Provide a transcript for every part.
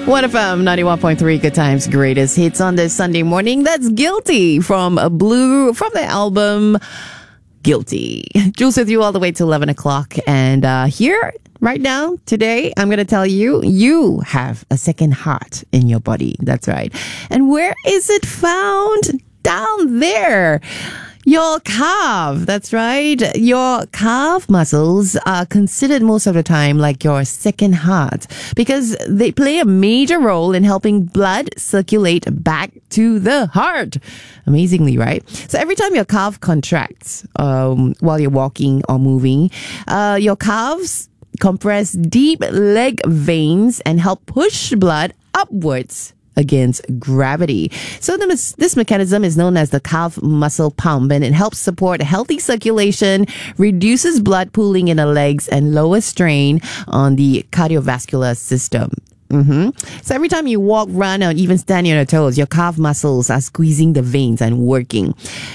1FM 91.3 Good Times Greatest Hits on this Sunday morning. That's Guilty from the album Guilty. Jules with you all the way till 11 o'clock. And here, right now, today, I'm going to tell you, you have a second heart in your body. That's right. And where is it found? Down there. Your calf, that's right. Your calf muscles are considered most of the time like your second heart because they play a major role in helping blood circulate back to the heart. Amazingly, right? So every time your calf contracts while you're walking or moving, your calves compress deep leg veins and help push blood upwards against gravity. So this mechanism is known as the calf muscle pump, and it helps support healthy circulation, reduces blood pooling in the legs, and lowers strain on the cardiovascular system. So every time you walk, run, or even stand on your toes, your calf muscles are squeezing the veins and working.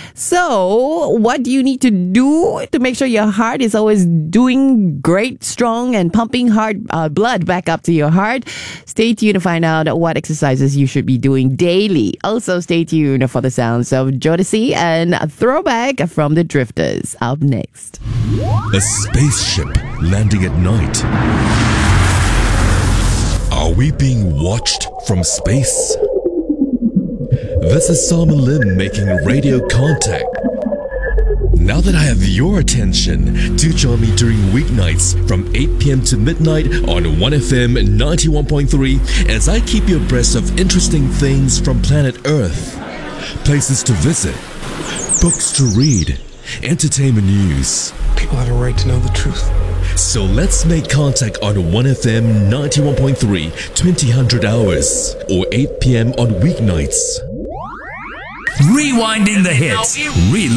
So what do you need to do to make sure your heart is always doing great, strong, and pumping hard blood back up to your heart? Stay tuned to find out what exercises you should be doing daily. Also, stay tuned for the sounds of Jodeci and a throwback from the Drifters up next. A spaceship landing at night. Are we being watched from space? This is Simon Lim making radio contact. Now that I have your attention, do join me during weeknights from 8 p.m. to midnight on 1FM 91.3 as I keep you abreast of interesting things from planet Earth. Places to visit, books to read, entertainment news. People have a right to know the truth. So let's make contact on 1FM 91.3, 2000 hours, or 8 p.m. on weeknights. Rewinding the hits.